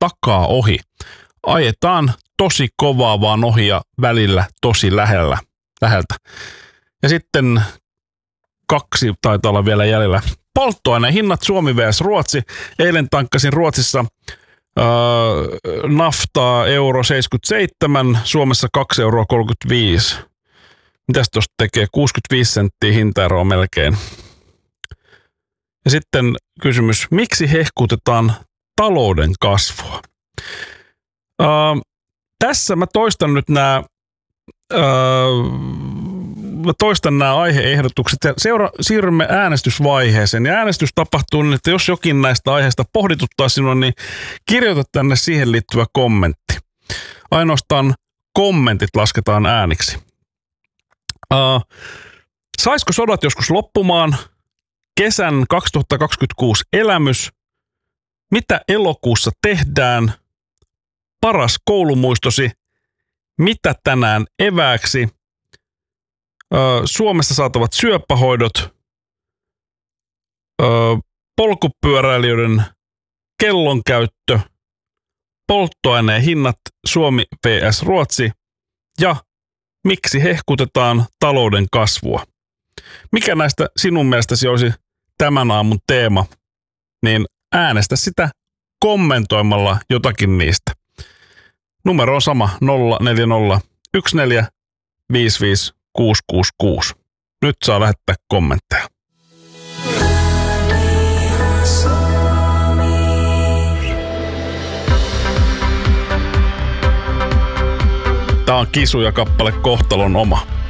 takaa ohi. Ajetaan tosi kovaa vaan ohi ja välillä tosi läheltä. Ja sitten 2 taitaa olla vielä jäljellä. Polttoaineen hinnat Suomi vs. Ruotsi. Eilen tankkasin Ruotsissa naftaa euro 77, Suomessa 2,35 €. Mitäs tuosta tekee? 65 senttiä hintaeroa melkein. Ja sitten kysymys, miksi hehkutetaan talouden kasvua? Tässä mä toistan nyt nämä aihe-ehdotukset ja siirrymme äänestysvaiheeseen. Ja äänestys tapahtuu niin, että jos jokin näistä aiheista pohdituttaa sinua, niin kirjoita tänne siihen liittyvä kommentti. Ainoastaan kommentit lasketaan ääniksi. Saisiko sodat joskus loppumaan? Kesän 2026 elämys. Mitä elokuussa tehdään? Paras koulumuistosi. Mitä tänään evääksi? Suomessa saatavat syöpähoidot. Polkupyöräilijöiden kellonkäyttö. Polttoaineen hinnat Suomi vs. Ruotsi. Ja miksi hehkutetaan talouden kasvua? Mikä näistä sinun mielestäsi olisi tämän aamun teema? Niin äänestä sitä kommentoimalla jotakin niistä. Numero on sama 040 14 55 666. Nyt saa lähettää kommentteja. Tää on Kisu ja kappale Kohtalon oma.